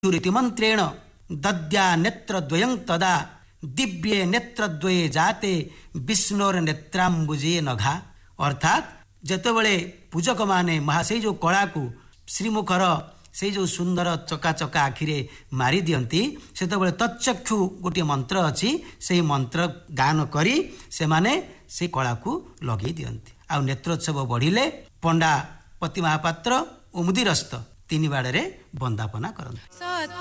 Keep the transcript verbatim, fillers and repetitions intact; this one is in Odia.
ମନ୍ତ୍ରେଣ ଦଦ୍ୟା ନେତ୍ରଦ୍ୱୟଂ ତଦା ଦିବ୍ୟେ ନେତ୍ରଦ୍ୱୟେ ଜାତେ ବିଷ୍ଣୋର ନେତ୍ରାମ୍ବୁଜେ ନଘା। ଅର୍ଥାତ୍ ଯେତେବେଳେ ପୂଜକମାନେ ମହା ସେଇ ଯେଉଁ କଳାକୁ ଶ୍ରୀମୁଖର ସେଇ ଯେଉଁ ସୁନ୍ଦର ଚକାଚକା ଆଖିରେ ମାରିଦିଅନ୍ତି, ସେତେବେଳେ ତଚ୍ଚକ୍ଷୁ ଗୋଟିଏ ମନ୍ତ୍ର ଅଛି, ସେହି ମନ୍ତ୍ର ଗାନ କରି ସେମାନେ ସେ କଳାକୁ ଲଗେଇ ଦିଅନ୍ତି। ଆଉ ନେତ୍ରୋତ୍ସବ ବଢ଼ିଲେ ପଣ୍ଡା ପତି ମହାପାତ୍ର ଓ ମୁଦିରସ୍ତ ତିନି ବାଡ଼ରେ ବନ୍ଦାପନା କରନ୍ତି।